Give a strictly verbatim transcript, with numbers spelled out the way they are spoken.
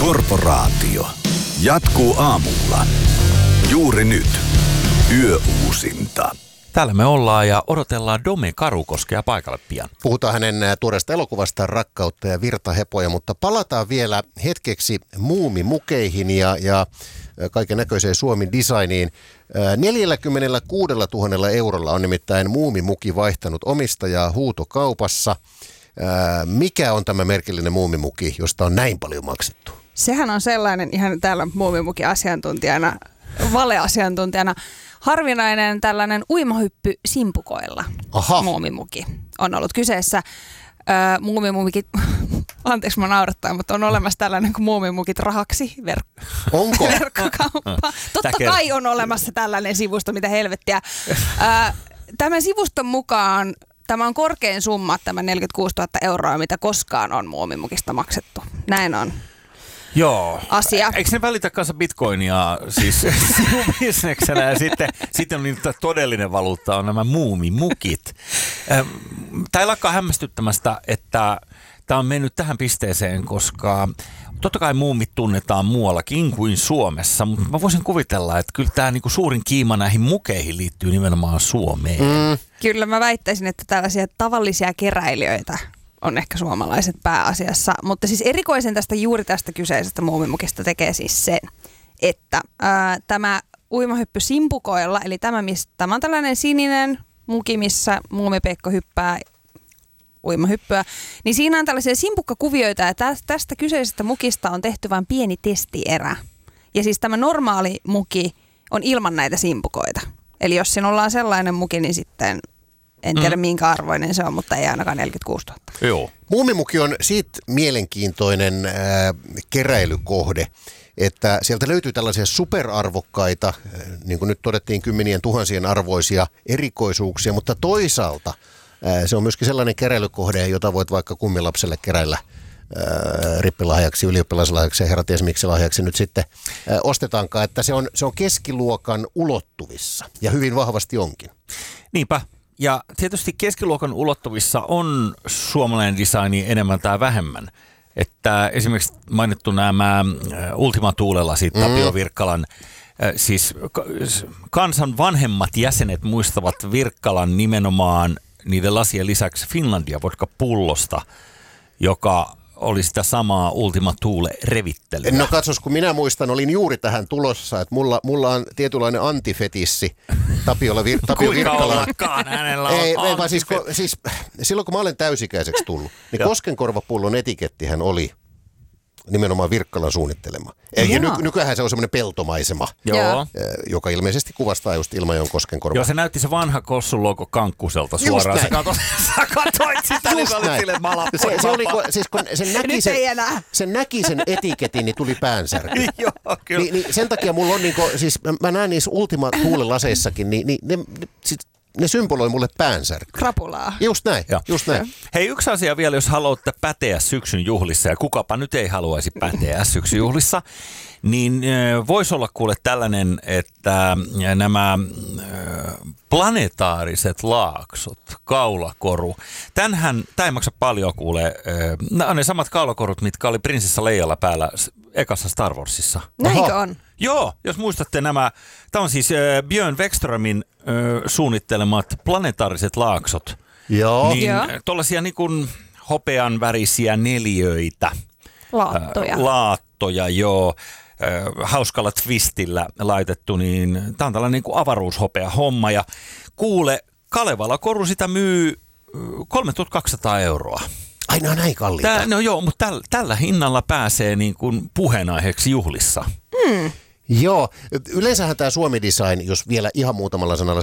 Korporaatio jatkuu aamulla. Juuri nyt. Yöuusinta. Täällä me ollaan ja odotellaan Dome Karukoskea paikalle pian. Puhutaan hänen tuoreesta elokuvasta Rakkautta ja virtahepoja, mutta palataan vielä hetkeksi muumimukeihin ja, ja kaiken näköiseen Suomi-designiin. neljäkymmentäkuusituhatta eurolla on nimittäin muumimuki vaihtanut omistajaa huutokaupassa. Mikä on tämä merkillinen muumimuki, josta on näin paljon maksettu? Sehän on sellainen ihan täällä muumimuki-asiantuntijana, valeasiantuntijana, harvinainen tällainen uimahyppy simpukoilla. Aha. Muumimuki on ollut kyseessä. Öö, muumimukit, anteeksi mä naurattaa, mutta on olemassa tällainen kuin muumimukit rahaksi ver- Onko? verkkokauppa. Totta kai on olemassa tällainen sivusto, mitä helvettiä. Öö, tämän sivuston mukaan tämä on korkein summa, tämä neljäkymmentäkuusituhatta euroa, mitä koskaan on muumimukista maksettu. Näin on. Joo. Asia. Eikö ne välitä kanssa bitcoinia siis bisneksenä ja sitten, sitten on niin, todellinen valuutta on nämä muumimukit. Tämä ei lakkaa hämmästyttämästä, että tämä on mennyt tähän pisteeseen, koska totta kai muumit tunnetaan muuallakin kuin Suomessa, mutta mä voisin kuvitella, että kyllä tämä niinku suurin kiima näihin mukeihin liittyy nimenomaan Suomeen. Mm. Kyllä mä väittäisin, että tällaisia tavallisia keräilijöitä on ehkä suomalaiset pääasiassa, mutta siis erikoisen tästä juuri tästä kyseisestä muumimukista tekee siis se, että ää, tämä uimahyppy simpukoilla, eli tämä, missä, tämä on tällainen sininen muki, missä muumipeikko hyppää uimahyppyä, niin siinä on tällaisia simpukkakuvioita ja tästä, tästä kyseisestä mukista on tehty vain pieni testierä. Ja siis tämä normaali muki on ilman näitä simpukoita. Eli jos sinulla on sellainen muki, niin sitten en tiedä mm. minkä arvoinen se on, mutta ei ainakaan neljäkymmentäkuusituhatta. Joo. Muumimuki on siitä mielenkiintoinen äh, keräilykohde, että sieltä löytyy tällaisia superarvokkaita, äh, niin kuin nyt todettiin kymmenien tuhansien arvoisia erikoisuuksia, mutta toisaalta äh, se on myöskin sellainen keräilykohde, jota voit vaikka kummilapselle keräillä äh, rippilahjaksi, ylioppilaslahjaksi ja herra ties miksi lahjaksi nyt sitten äh, ostetaankaan, että se on, se on keskiluokan ulottuvissa ja hyvin vahvasti onkin. Niinpä. Ja tietysti keskiluokan ulottuvissa on suomalainen designi enemmän tai vähemmän. Että esimerkiksi mainittu nämä Ultima Thule-lasit, mm. Tapio Virkkalan, siis kansan vanhemmat jäsenet muistavat Virkkalan nimenomaan niiden lasien lisäksi Finlandia vodka-pullosta, joka oli sitä samaa Ultima Thule-revittelyä. No katsos, kun minä muistan, olin juuri tähän tulossa, että mulla, mulla on tietynlainen antifetissi Tapiolla vir, Tapio Virkkala. hänellä on ei, ei, vaan siis, ko, siis silloin kun mä olen täysikäiseksi tullut, niin koskenkorvapullon etikettihän oli nimenomaan Virkkalan suunnittelema. Ja ny, nykyään se on semmoinen peltomaisema, Joo. joka ilmeisesti kuvastaa just Ilmajoen koskenkorva. Joo, se näytti se vanha Kossun logo Kankkuselta suoraan. Sä katsoit, sä katsoit sitä, niin sä olit silleen malappa. Se, se oli, siis kun sen näki sen, sen näki sen etiketin, niin tuli päänsärky. Joo, kyllä. Ni, niin sen takia mulla on niinku, siis mä näen niissä Ultima Thule-laseissakin, niin, niin ne, ne, sit, ne symboloi mulle päänsärkyä. Krapulaa. Just näin, ja. just näin. Hei, yksi asia vielä, jos haluatte päteä syksyn juhlissa, ja kukapa nyt ei haluaisi päteä syksyn juhlissa, niin voisi olla kuule tällainen, että nämä planetaariset laaksot, kaulakoru, tänhän, tämä ei maksa paljon kuule, nämä on ne samat kaulakorut, mitkä oli prinsessa Leijalla päällä ekassa Star Warsissa. Näinkö on? Joo, jos muistatte nämä, tämä on siis Björn Wäckströmin suunnittelemat planetaariset laaksot. Joo. Niin Joo. tuollaisia niin kuin hopean värisiä neliöitä. Laattoja. Laattoja, joo. Hauskalla twistillä laitettu, niin tämä on tällainen niin kuin avaruushopea homma. Ja kuule, Kalevala koru sitä myy kolmetuhattakaksisataa euroa. Ai ne on näin kalliita. Tää, no joo, mutta täl, tällä hinnalla pääsee niin kuin puheenaiheeksi juhlissa. Hmm. Joo, yleensähän tämä Suomi-design, jos vielä ihan muutamalla sanalla